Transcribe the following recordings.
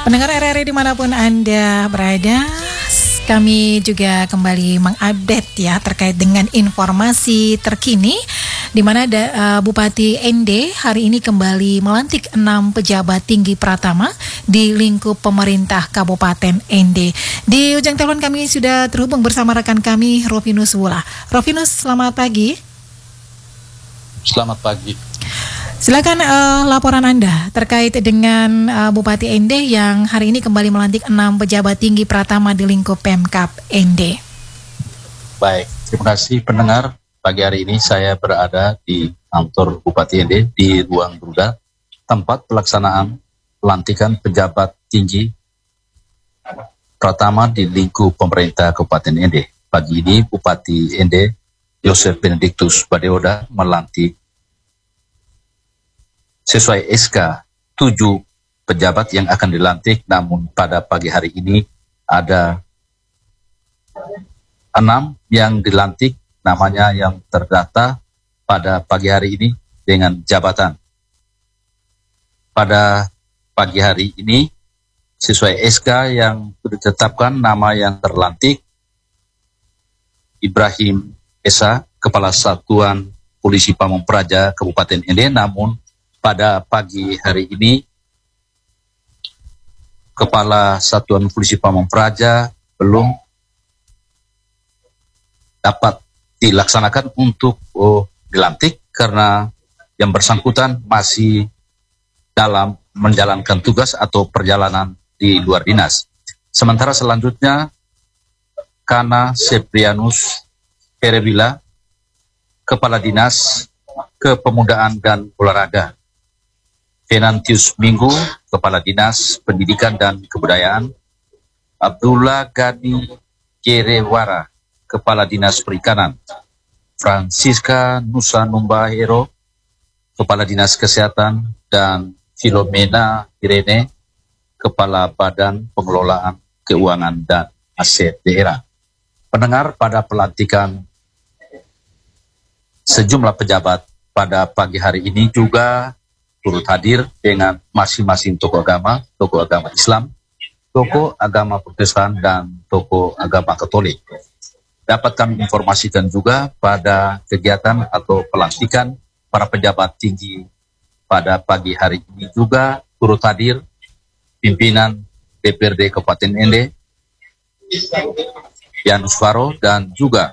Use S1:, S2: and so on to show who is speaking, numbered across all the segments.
S1: Pendengar RRI dimanapun Anda berada, kami juga kembali mengupdate ya terkait dengan informasi terkini di mana Bupati ND hari ini kembali melantik 6 pejabat tinggi Pratama di lingkup pemerintah Kabupaten ND. Di ujung telepon kami sudah terhubung bersama rekan kami Rovinus Wula. Rovinus, selamat pagi.
S2: Selamat pagi.
S1: Silakan laporan Anda terkait dengan Bupati ND yang hari ini kembali melantik 6 pejabat tinggi Pratama di lingkup Pemkab ND.
S2: Baik, terima kasih pendengar. Pagi hari ini saya berada di kantor Bupati ND di Ruang Garuda, tempat pelaksanaan pelantikan pejabat tinggi Pratama di lingkup pemerintah Kabupaten ND. Pagi ini Bupati ND Yosef Benedictus Badeoda melantik sesuai SK 7 pejabat yang akan dilantik, namun pada pagi hari ini ada 6 yang dilantik, namanya yang terdata pada pagi hari ini dengan jabatan. Pada pagi hari ini sesuai SK yang ditetapkan, nama yang terlantik Ibrahim Esa, Kepala Satuan Polisi Pamong Praja Kabupaten ND, namun pada pagi hari ini Kepala Satuan Polisi Pamong Praja belum dapat dilaksanakan untuk dilantik karena yang bersangkutan masih dalam menjalankan tugas atau perjalanan di luar dinas. Sementara selanjutnya Kana Seprianus Perebila, Kepala Dinas Kepemudaan dan Olahraga. Venantius Minggu, Kepala Dinas Pendidikan dan Kebudayaan. Abdullah Gani Kerewara, Kepala Dinas Perikanan. Francisca Nusa Numbahero, Kepala Dinas Kesehatan, dan Filomena Irene, Kepala Badan Pengelolaan Keuangan dan Aset Daerah. Pendengar, pada pelantikan sejumlah pejabat pada pagi hari ini juga turut hadir dengan masing-masing tokoh agama Islam, tokoh agama Protestan, dan tokoh agama Katolik. Dapat kami informasikan juga pada kegiatan atau pelantikan para pejabat tinggi pada pagi hari ini juga turut hadir pimpinan DPRD Kabupaten ND, Yanus Faro, dan juga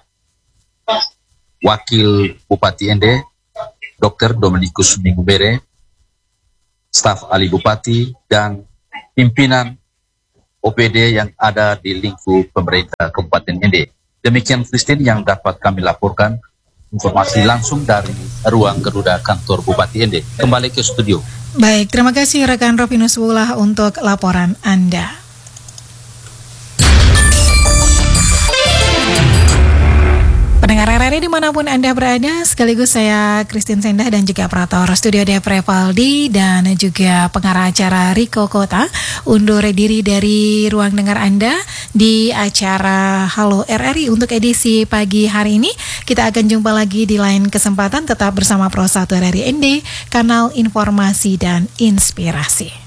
S2: Wakil Bupati ND, Dr. Dominikus Mingbere, staf ahli Bupati, dan pimpinan OPD yang ada di lingkup pemerintah Kabupaten ND. Demikian Christine yang dapat kami laporkan informasi langsung dari Ruang Garuda kantor Bupati ND. Kembali ke studio.
S1: Baik, terima kasih rekan Rovinus Wula untuk laporan Anda. Pendengar RRI dimanapun Anda berada, sekaligus saya Christine Sendah dan juga operator studio Depre Valdi dan juga pengarah acara Riko Kota undur diri dari ruang dengar Anda di acara Halo RRI untuk edisi pagi hari ini. Kita akan jumpa lagi di lain kesempatan, tetap bersama Pro 1 RRI ND, kanal informasi dan inspirasi.